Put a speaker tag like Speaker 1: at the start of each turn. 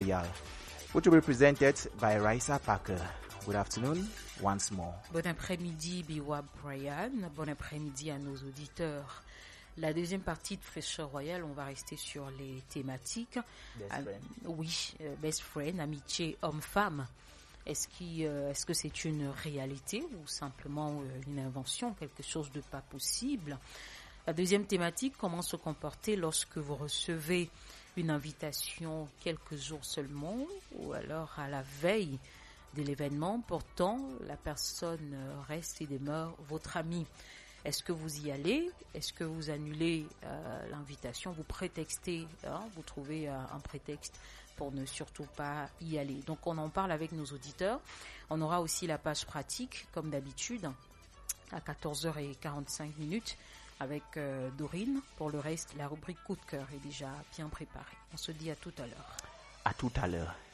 Speaker 1: Mondial, which will be presented by Raisa Parker. Good afternoon once more.
Speaker 2: Bon après-midi, Biwab Brian. Bon après-midi à nos auditeurs. La deuxième partie de Fraîcheur Royale, on va rester sur les thématiques. Best friend, amitié homme-femme. Est-ce que c'est une réalité ou simplement une invention, quelque chose de pas possible? La deuxième thématique, comment se comporter lorsque vous recevez une invitation quelques jours seulement ou alors à la veille de l'événement, pourtant la personne reste et demeure votre ami. Est-ce que vous y allez? Est-ce que vous annulez l'invitation? Vous prétextez, vous trouvez un prétexte pour ne surtout pas y aller. Donc on en parle avec nos auditeurs. On aura aussi la page pratique, comme d'habitude, à 14h45 avec Dorine. Pour le reste, la rubrique coup de cœur est déjà bien préparée. On se dit à tout à l'heure.
Speaker 1: À tout à l'heure.